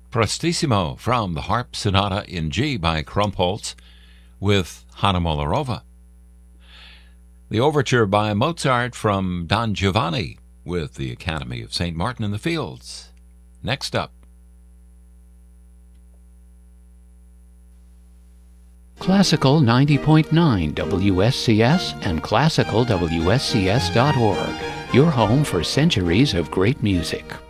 Prestissimo from the Harp Sonata in G by Krumpholz with Hanna Molorova. The Overture by Mozart from Don Giovanni with the Academy of St. Martin in the Fields. Next up. Classical 90.9 WSCS and classicalwscs.org, your home for centuries of great music.